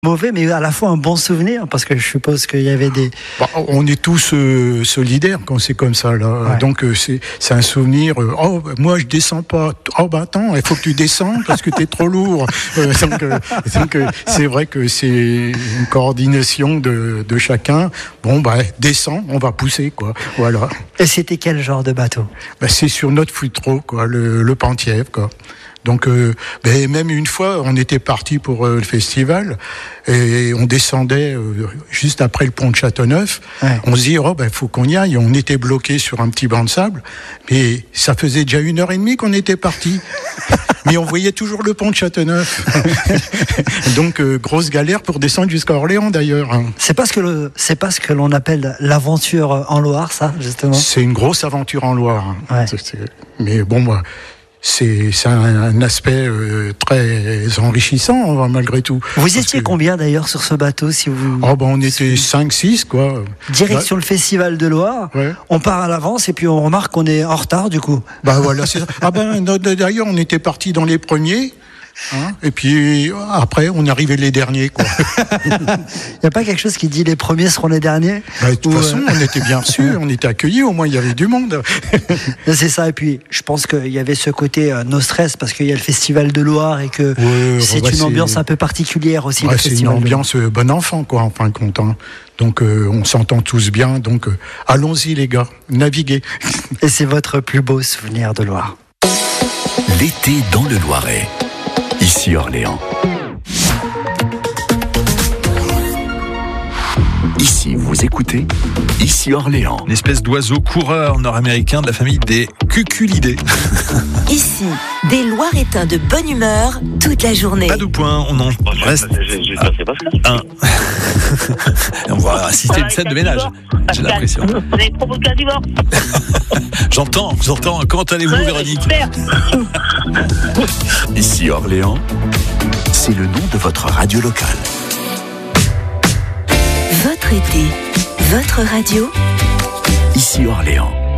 mauvais, mais à la fois un bon souvenir, parce que je suppose qu'il y avait des... On est tous solidaires quand c'est comme ça, là. Ouais. Donc, c'est un souvenir. Moi, je descends pas. Attends, il faut que tu descends parce que t'es trop lourd. Donc, c'est vrai que c'est une coordination de chacun. Descends, on va pousser, quoi. Voilà. Et c'était quel genre de bateau? C'est sur notre Futreau, quoi, le Penthièvre, quoi. Donc, même une fois, on était parti pour le festival et on descendait juste après le pont de Châteauneuf. Ouais. On se dit, faut qu'on y aille. On était bloqué sur un petit banc de sable, mais ça faisait déjà 1h30 qu'on était parti. Mais on voyait toujours le pont de Châteauneuf. Donc, grosse galère pour descendre jusqu'à Orléans, d'ailleurs. C'est pas ce que l'on appelle l'aventure en Loire, ça, justement. C'est une grosse aventure en Loire. Ouais. Mais bon, moi... C'est un aspect très enrichissant, malgré tout. Vous étiez combien d'ailleurs sur ce bateau, si vous... On était 5-6, quoi. Direction le Festival de Loire. Ouais. On part à l'avance et puis on remarque qu'on est en retard, du coup. Voilà, c'est ça. D'ailleurs, on était partis dans les premiers. Et puis après, on arrivait les derniers, quoi. Il n'y a pas quelque chose qui dit les premiers seront les derniers? De toute façon, on était bien reçus, on était accueillis, au moins il y avait du monde. C'est ça, et puis je pense qu'il y avait ce côté no stress, parce qu'il y a le Festival de Loire et que c'est une ambiance un peu particulière aussi. C'est une ambiance bon enfant, quoi, en fin de compte. Donc on s'entend tous bien, donc allons-y les gars, naviguez. Et c'est votre plus beau souvenir de Loire? L'été dans le Loiret. Ici Orléans. Ici, vous écoutez Ici Orléans. Une espèce d'oiseau coureur nord-américain de la famille des cuculidés. Ici, des Loiretains de bonne humeur toute la journée. Pas de point, on en reste un. On va assister à une scène de ménage, j'ai l'impression. Vous avez provoqué un divorce. J'entends. Comment allez-vous, Véronique? Ici Orléans, c'est le nom de votre radio locale. Votre été, votre radio. Ici Orléans.